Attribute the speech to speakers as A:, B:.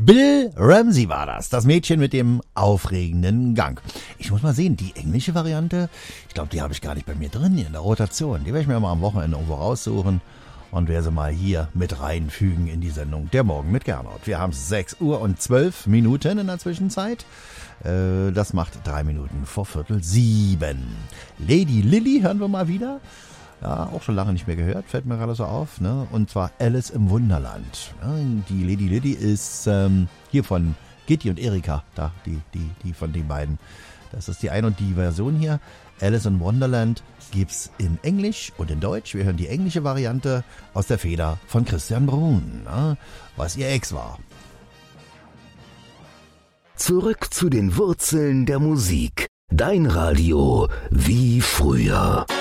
A: Bill Ramsey war das Mädchen mit dem aufregenden Gang. Ich muss mal sehen, die englische Variante, ich glaube, die habe ich gar nicht bei mir drin hier in der Rotation. Die werde ich mir mal am Wochenende irgendwo raussuchen und werde sie mal hier mit reinfügen in die Sendung Der Morgen mit Gernot. Wir haben 6:12 in der Zwischenzeit. Das macht 3 Minuten vor 6:45. Lady Lily hören wir mal wieder. Ja, auch schon lange nicht mehr gehört, fällt mir gerade so auf, ne? Und zwar Alice im Wunderland. Ja, die Lady Lily ist hier von Gitti und Erika, da, die von den beiden. Das ist die eine und die Version hier. Alice in Wonderland gibt's in Englisch und in Deutsch. Wir hören die englische Variante aus der Feder von Christian Bruhn, ne? Was ihr Ex war.
B: Zurück zu den Wurzeln der Musik. Dein Radio wie früher.